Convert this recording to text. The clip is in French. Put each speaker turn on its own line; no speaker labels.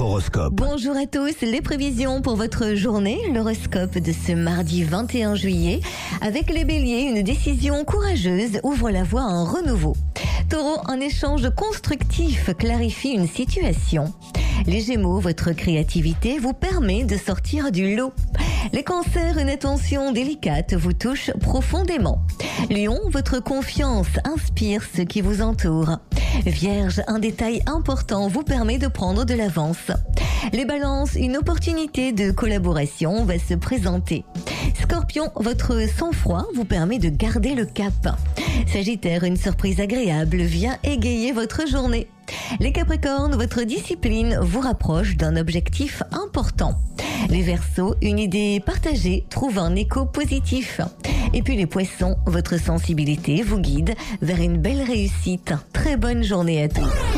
horoscope.
Bonjour à tous, les prévisions pour votre journée, l'horoscope de ce mardi 21 juillet. Avec les béliers, une décision courageuse ouvre la voie à un renouveau. Taureau, un échange constructif clarifie une situation. Les Gémeaux, votre créativité vous permet de sortir du lot. Les Cancers, une attention délicate vous touche profondément. Lion, votre confiance inspire ce qui vous entoure. Vierge, un détail important vous permet de prendre de l'avance. Les Balances, une opportunité de collaboration va se présenter. Scorpion, votre sang-froid vous permet de garder le cap. Sagittaire, une surprise agréable vient égayer votre journée. Les Capricornes, votre discipline vous rapproche d'un objectif important. Les Verseaux, une idée partagée trouve un écho positif. Et puis les Poissons, votre sensibilité vous guide vers une belle réussite. Très bonne journée à tous.